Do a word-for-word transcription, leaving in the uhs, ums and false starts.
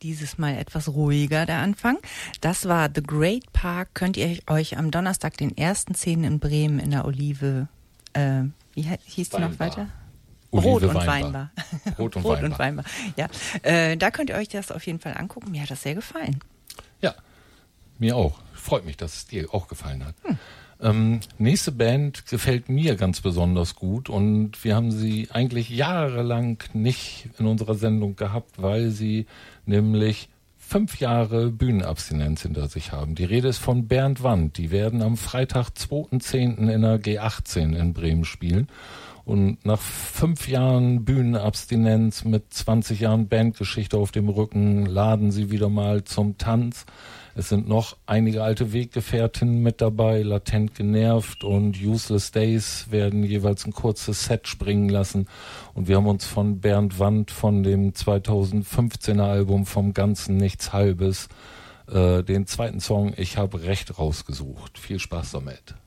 dieses Mal etwas ruhiger, der Anfang. Das war The Great Park. Könnt ihr euch am Donnerstag, den ersten Zehn in Bremen in der Olive, äh, wie hieß die noch weiter? Olive Rot und Weinbar. Weinbar. Rot und Rot Weinbar. und Weinbar. Ja, äh, da könnt ihr euch das auf jeden Fall angucken. Mir hat das sehr gefallen. Ja, mir auch. Freut mich, dass es dir auch gefallen hat. Hm. Ähm, nächste Band gefällt mir ganz besonders gut und wir haben sie eigentlich jahrelang nicht in unserer Sendung gehabt, weil sie nämlich fünf Jahre Bühnenabstinenz hinter sich haben. Die Rede ist von Bernd Wandt. Die werden am Freitag, zweiten zehnten in der G achtzehn in Bremen spielen. Und nach fünf Jahren Bühnenabstinenz mit zwanzig Jahren Bandgeschichte auf dem Rücken laden sie wieder mal zum Tanz. Es sind noch einige alte Weggefährtinnen mit dabei, Latent genervt und Useless Days werden jeweils ein kurzes Set springen lassen. Und wir haben uns von Bernd Wandt von dem zweitausendfünfzehner Album Vom Ganzen Nichts Halbes äh, den zweiten Song Ich hab Recht rausgesucht. Viel Spaß damit.